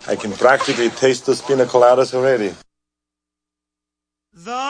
I can practically taste those pina coladas already. The